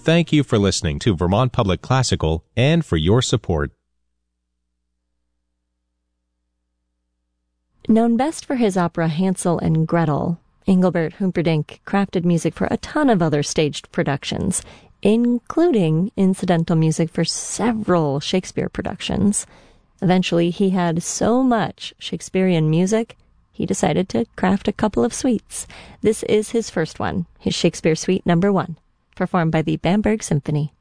thank you for listening to Vermont Public Classical and for your support. Known best for his opera Hansel and Gretel, Engelbert Humperdinck crafted music for a ton of other staged productions, including incidental music for several Shakespeare productions. Eventually, he had so much Shakespearean music, he decided to craft a couple of suites. This is his first one, his Shakespeare Suite No. 1, performed by the Bamberg Symphony.